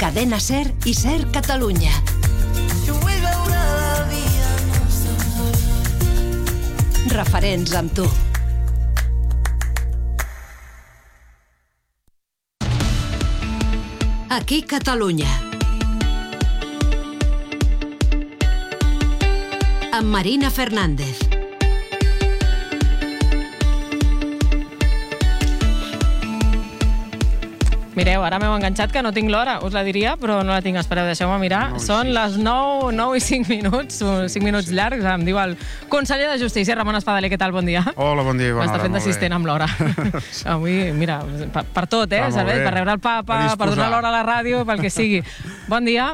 Cadena SER i SER Catalunya. Referents amb tu. Aquí Catalunya. Amb Marina Fernández. Mireu, ara m'heu enganxat que no tinc l'hora, us la diria, però no la tinc. Espereu, deixeu-me mirar. Són les 9 i 5 minuts, 5 minuts llargs. Em diu el conseller de Justícia, Ramon Espadaler. Què tal? Bon dia. Hola, bon dia i bona hora. M'està fent d'assistent amb l'hora. Avui, mira, per tot, serveix, per rebre el papa, per donar l'hora a la ràdio, pel que sigui. Bon dia.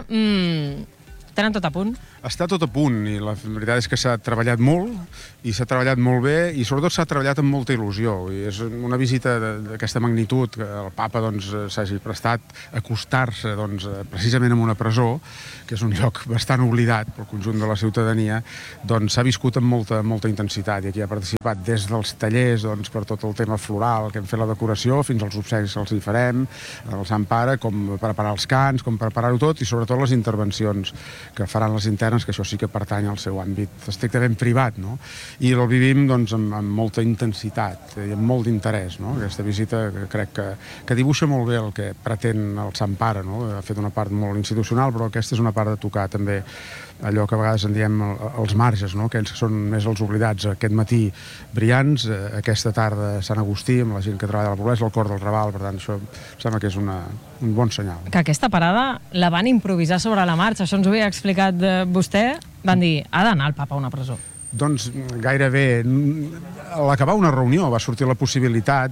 Tenen tot a punt? Està tot a punt i la veritat és que s'ha treballat molt i s'ha treballat molt bé i sobretot s'ha treballat amb molta il·lusió. I és una visita d'aquesta magnitud que el papa s'hagi prestat a acostar-se precisament en una presó, que és un lloc bastant oblidat pel conjunt de la ciutadania, s'ha viscut amb molta intensitat i aquí ha participat des dels tallers per tot el tema floral que hem fet la decoració fins als obsequis que els hi farem, el Sant Pare, com preparar els cants, com preparar-ho tot i sobretot les intervencions que faran les internes, que això sí que pertany al seu àmbit estrictament privat, no? I el vivim amb molta intensitat i amb molt d'interès, no? Aquesta visita que crec que dibuixa molt bé el que pretén el Sant Pare, no? Ha fet una part molt institucional, però aquesta és una part de tocar també allò que a vegades en diem els marges, no? Aquells que són més els oblidats. Aquest matí brillants, aquesta tarda Sant Agustí, amb la gent que treballa a la pobresa, el cor del Raval, per tant, això em sembla que és un bon senyal. Que aquesta parada la van improvisar sobre la marxa, això ens ho havia explicat vostè, van dir, ha d'anar el papa a una presó. Doncs gairebé. A l'acabar una reunió va sortir la possibilitat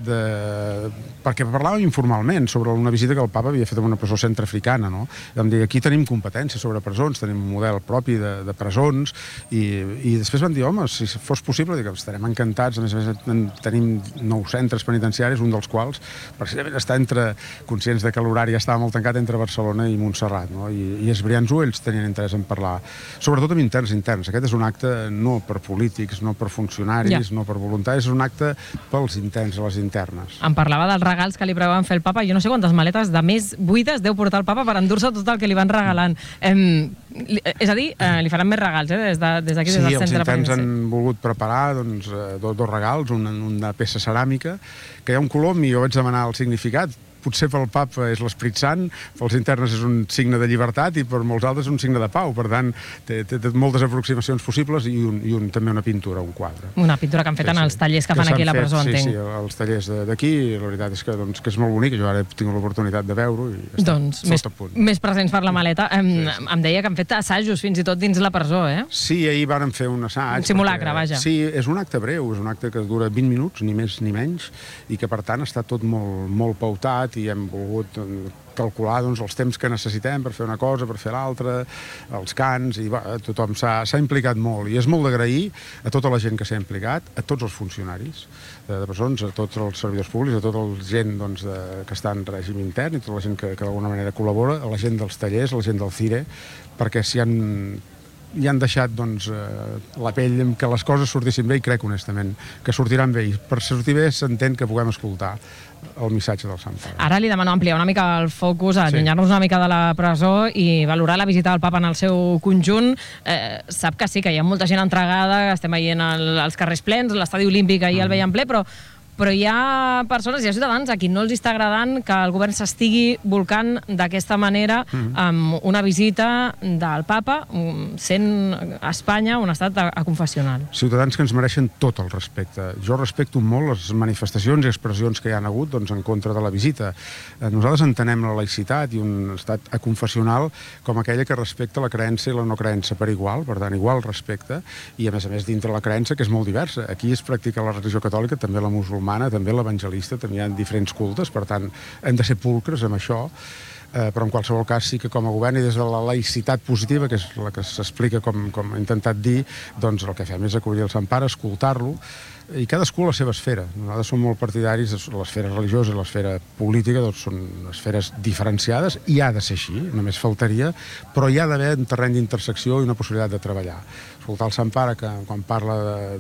perquè parlàvem informalment sobre una visita que el papa havia fet a una presó centreafricana, no? Vam dir, aquí tenim competència sobre presons, tenim un model propi de presons i després van dir, home, si fos possible, estarem encantats. A més, tenim 9 centres penitenciaris, un dels quals precisament està conscients que l'horari estava molt tancat entre Barcelona i Montserrat, no? I els brillants ells tenien interès en parlar, sobretot amb interns. Aquest és un acte no per polítics, no per funcionaris, no per voluntaris, és un acte pels interns i les internes. Em parlava dels regals que li preveuen fer el papa. Jo no sé quantes maletes de més buides deu portar el papa per endur-se tot el que li van regalant. És a dir, li faran més regals, des d'aquí, des del centre. Sí, els interns han volgut preparar dos regals, una peça ceràmica, que hi ha un colom i jo vaig demanar el significat. Potser pel papa és l'Esperit Sant, pels internes és un signe de llibertat i per molts altres és un signe de pau. Per tant, té moltes aproximacions possibles i també una pintura, un quadre. Una pintura que han fet en els tallers que fan aquí a la presó, entenc. Sí, els tallers d'aquí, la veritat és que és molt bonic, jo ara he tingut l'oportunitat de veure-ho i està tot a punt. Més presents per la maleta. Em deia que han fet assajos fins i tot dins la presó, eh? Sí, ahir vàrem fer un assaig. Un simulacre, vaja. Sí, és un acte breu, és un acte que dura 20 minuts, ni més ni menys, i que per tant està tot molt pautat i hem volgut calcular els temps que necessitem per fer una cosa, per fer l'altra, els cants, i tothom s'ha implicat molt. I és molt d'agrair a tota la gent que s'ha implicat, a tots els funcionaris de presons, a tots els servidors públics, a tota la gent que està en règim intern i tota la gent que d'alguna manera col·labora, a la gent dels tallers, a la gent del CIRE, perquè hi han deixat la pell que les coses sortissin bé i crec honestament que sortiran bé. I per sortir bé s'entén que puguem escoltar el missatge del Sant Pare. Ara li demano ampliar una mica el focus, allunyar-nos una mica de la presó i valorar la visita del papa en el seu conjunt. Sap que sí, que hi ha molta gent entregada, estem veient els carrers plens, l'estadi olímpic ahir el veiem ple, però hi ha persones, hi ha ciutadans a qui no els està agradant que el govern s'estigui volcant d'aquesta manera amb una visita del papa sent Espanya un estat aconfessional. Ciutadans que ens mereixen tot el respecte. Jo respecto molt les manifestacions i expressions que hi han hagut en contra de la visita. Nosaltres entenem la laïcitat i un estat aconfessional com aquella que respecta la creença i la no creença per igual, per tant, igual respecte, i a més dintre la creença, que és molt diversa. Aquí es practica la religió catòlica, també la musulmana, també l'evangelista, també hi ha diferents cultes, per tant, hem de ser pulcres amb això, però en qualsevol cas sí que com a govern i des de la laïcitat positiva, que és la que s'explica com he intentat dir, doncs el que fem és acollir el Sant Pare, escoltar-lo, i cadascú a la seva esfera. Nosaltres som molt partidaris de l'esfera religiosa i l'esfera política, doncs són esferes diferenciades, i ha de ser així, només faltaria, però hi ha d'haver un terreny d'intersecció i una possibilitat de treballar. Escoltar el Sant Pare, que quan parla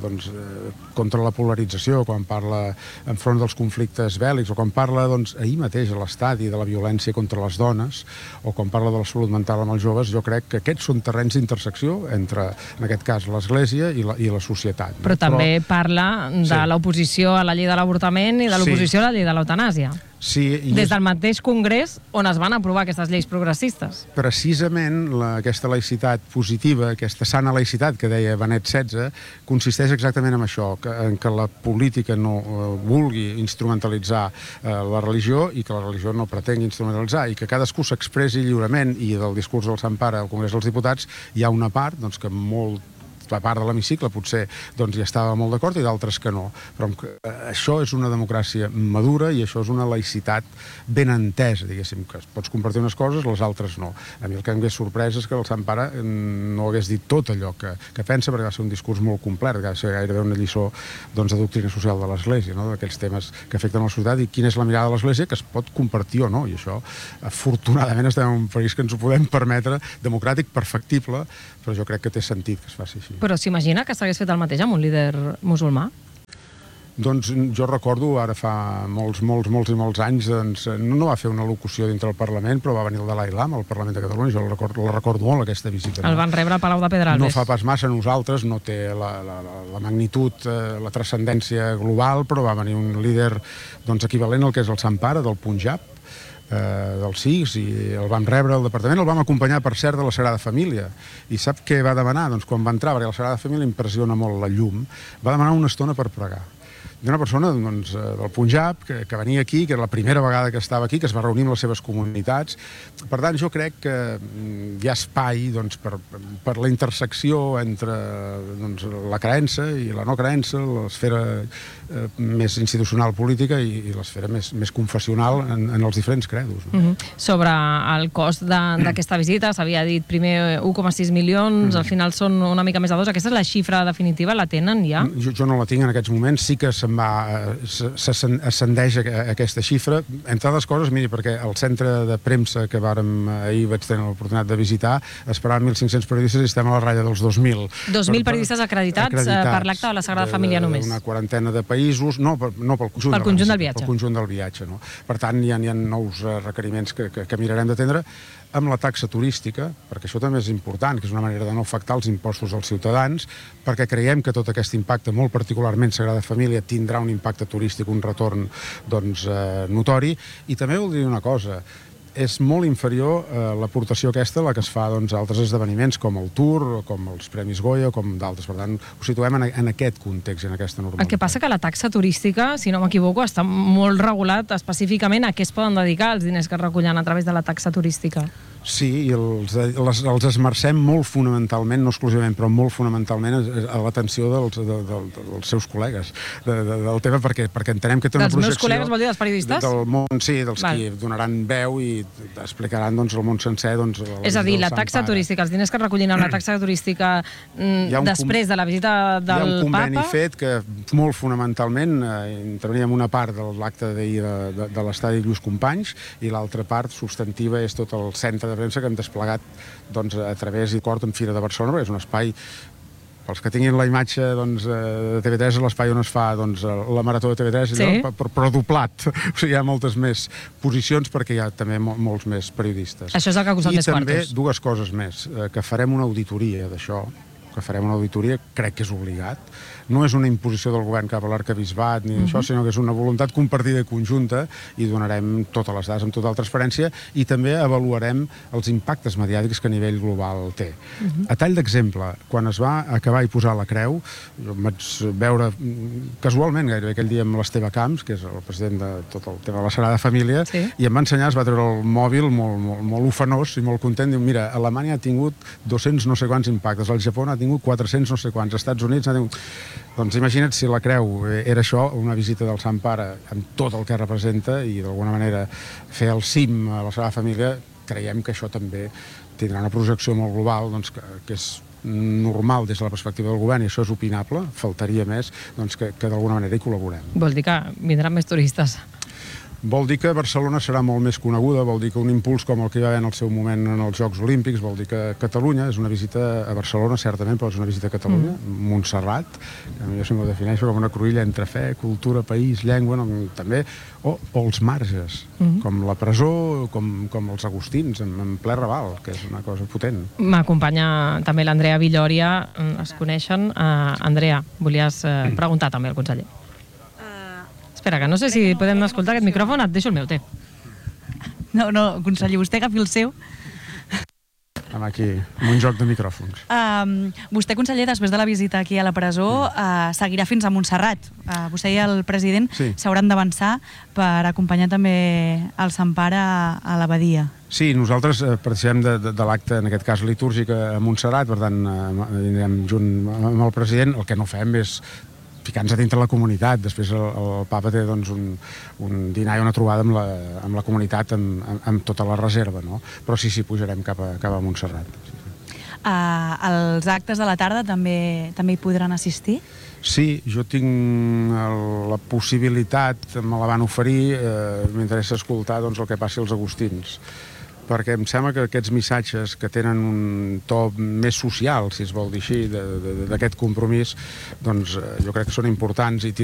contra la polarització, quan parla enfront dels conflictes bèl·lics, o quan parla ahir mateix a l'estadi de la violència contra les dones, o quan parla de la salut mental amb els joves, jo crec que aquests són terrenys d'intersecció entre, en aquest cas, l'Església i la societat. Però també parla de l'oposició a la llei de l'avortament i de l'oposició a la llei de l'eutanàsia. Sí, des del mateix Congrés on es van aprovar aquestes lleis progressistes. Precisament aquesta laïcitat positiva, aquesta sana laïcitat que deia Benet XVI, consisteix exactament en això, en que la política no vulgui instrumentalitzar la religió i que la religió no pretengui instrumentalitzar, i que cadascú s'expressi lliurement, i del discurs del Sant Pare al Congrés dels Diputats hi ha una part que la part de l'hemicicle potser hi estava molt d'acord i d'altres que no. Però això és una democràcia madura i això és una laïcitat ben entesa, diguéssim, que pots compartir unes coses, les altres no. A mi el que em hagués sorprès és que el Sant Pare no hagués dit tot allò que pensa, perquè va ser un discurs molt complet, que va ser gairebé una lliçó de doctrina social de l'Església, d'aquells temes que afecten la societat i quina és la mirada de l'Església, que es pot compartir o no, i això, afortunadament, estem en un país que ens ho podem permetre, democràtic, perfectible, però jo crec que té sentit que es faci així. Però s'imagina que s'hagués fet el mateix amb un líder musulmà? Doncs jo recordo, ara fa molts anys, no va fer una locució dintre del Parlament, però va venir el Dalai Lama al Parlament de Catalunya, jo la recordo molt, aquesta visita. El van rebre al Palau de Pedralbes. No fa pas massa nosaltres, no té la magnitud, la transcendència global, però va venir un líder equivalent al que és el Sant Pare, del Punjab, dels Sikhs, i el vam rebre al departament, el vam acompanyar, per cert, de la Sagrada Família, i sap què va demanar? Doncs quan va entrar, perquè la Sagrada Família impressiona molt la llum, va demanar una estona per pregar. D'una persona del Punjab que venia aquí, que era la primera vegada que estava aquí, que es va reunir amb les seves comunitats. Per tant, jo crec que hi ha espai per la intersecció entre la creença i la no creença, l'esfera més institucional política i l'esfera més confessional en els diferents credos. Sobre el cost d'aquesta visita, s'havia dit primer 1,6 milions, al final són una mica més de 2. Aquesta és la xifra definitiva, la tenen ja? Jo no la tinc en aquests moments, sí que s'ascendeix aquesta xifra, entre altres coses, miri, perquè el centre de premsa que ahir vaig tenir l'oportunitat de visitar, esperaven 1.500 periodistes i estem a la ratlla dels 2.000. 2.000 periodistes acreditats per l'acte de la Sagrada Família només. Una quarantena de països, no pel conjunt del viatge. Pel conjunt del viatge, no. Per tant, hi ha nous requeriments que mirarem d'atendre amb la taxa turística, perquè això també és important, que és una manera de no afectar els impostos als ciutadans, perquè creiem que tot aquest impacte, molt particularment Sagrada Família, tindrà un impacte turístic, un retorn notori. I també vol dir una cosa, és molt inferior l'aportació aquesta a la que es fa a altres esdeveniments com el Tour, com els Premis Goya, com d'altres. Per tant, ho situem en aquest context i en aquesta normalitat. El que passa que la taxa turística, si no m'equivoco, està molt regulat específicament a què es poden dedicar els diners que es recullen a través de la taxa turística. Sí, i els esmercem molt fonamentalment, no exclusivament, però molt fonamentalment a l'atenció dels seus col·legues del tema, perquè entenem que té una projecció... Dels meus col·legues vol dir dels periodistes? Del món, sí, dels qui donaran veu i explicaran el món sencer. És a dir, la taxa turística, els diners que recullin amb la taxa turística després de la visita del Papa... Hi ha un conveni fet que molt fonamentalment intervenia en una part de l'acte d'ahir de l'estadi Lluís Companys i l'altra part substantiva és tot el centre de premsa que hem desplegat a través i d'acord amb Fira de Barcelona, perquè és un espai, pels que tinguin la imatge de TV3, l'espai on es fa la marató de TV3, però doblat. O sigui, hi ha moltes més posicions perquè hi ha també molts més periodistes. Això és el que ha costat més quartos. I també dues coses més, que farem una auditoria d'això, crec que és obligat. No és una imposició del govern cap a l'arquebisbat ni això, sinó que és una voluntat compartida i conjunta, i donarem totes les dades amb total transparència i també avaluarem els impactes mediàtics que a nivell global té. A tall d'exemple, quan es va acabar i posar la creu, jo em vaig veure casualment gairebé aquell dia amb l'Esteve Camps, que és el president de tot el tema de la Sagrada Família, i em va ensenyar, es va treure el mòbil molt ufanós i molt content, diu, mira, Alemanya ha tingut 200 no sé quants impactes, el Japó ha tingut 400 no sé quants, als Estats Units ha tingut... Doncs imagina't si la creu era això, una visita del Sant Pare amb tot el que representa i d'alguna manera fer el cim a la Sagrada Família, creiem que això també tindrà una projecció molt global, que és normal des de la perspectiva del govern, i això és opinable, faltaria més, doncs que d'alguna manera hi col·laborem. Vol dir que vindran més turistes. Vol dir que Barcelona serà molt més coneguda, vol dir que un impuls com el que hi va haver en el seu moment en els Jocs Olímpics, vol dir que Catalunya és una visita a Barcelona, certament, però és una visita a Catalunya, Montserrat, que jo sempre ho defineixo com una cruïlla entre fe, cultura, país, llengua, també, o els marges, com la presó, com els Agustins, en ple Raval, que és una cosa potent. M'acompanya també l'Andrea Villòria, es coneixen. Andrea, volies preguntar també al conseller. Espera, que no sé si podem escoltar aquest micròfon, et deixo el meu, té. No, conseller, vostè agafi el seu. Aquí, amb un joc de micròfons. Vostè, conseller, després de la visita aquí a la presó, seguirà fins a Montserrat. Vostè i el president s'hauran d'avançar per acompanyar també el Sant Pare a l'abadia. Sí, nosaltres participem de l'acte, en aquest cas litúrgic, a Montserrat, per tant, anirem junt amb el president. El que no fem és ficar-nos a dintre la comunitat. Després el papa té un dinar i una trobada amb la comunitat amb tota la reserva, no? Però sí, pujarem cap a Montserrat. Els actes de la tarda també hi podran assistir? Sí, jo tinc la possibilitat, me la van oferir, m'interessa escoltar el que passi als Agustins, perquè em sembla que aquests missatges que tenen un to més social, si es vol dir així, d'aquest compromís, doncs jo crec que són importants i